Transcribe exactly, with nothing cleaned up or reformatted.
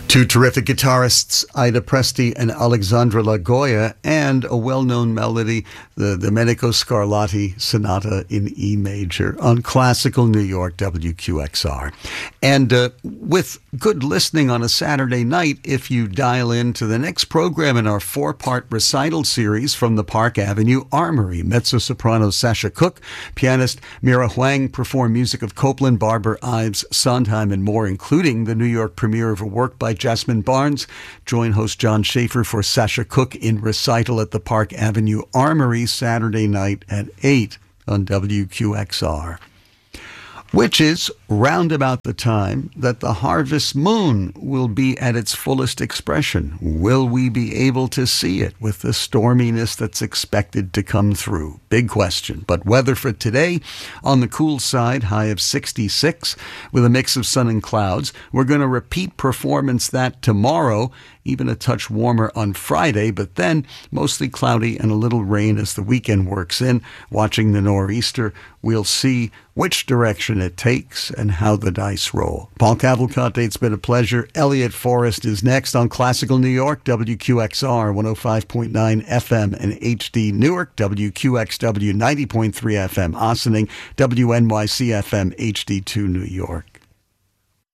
Two terrific guitarists, Ida Presti and Alexandra Lagoya, and a well-known melody, the Domenico Scarlatti Sonata in E major on Classical New York W Q X R. And uh, with good listening on a Saturday night, if you dial into the next program in our four-part recital series from the Park Avenue Armory, mezzo-soprano Sasha Cook, pianist Mira Huang perform music of Copland, Barber, Ives, Sondheim, and more, including the New York premiere of a work by Jasmine Barnes. Join host John Schaefer for Sasha Cook in recital at the Park Avenue Armory Saturday night at eight on W Q X R, which is round about the time that the harvest moon will be at its fullest expression. Will we be able to see it with the storminess that's expected to come through? Big question. But weather for today, on the cool side, high of sixty-six with a mix of sun and clouds. We're going to repeat performance that tomorrow, even a touch warmer on Friday, but then mostly cloudy and a little rain as the weekend works in. Watching the nor'easter, we'll see which direction it takes and how the dice roll. Paul Cavalcante, it's been a pleasure. Elliot Forrest is next on Classical New York, W Q X R, one oh five point nine F M and H D Newark, W Q X W, ninety point three F M Ossining, W N Y C F M, H D two New York.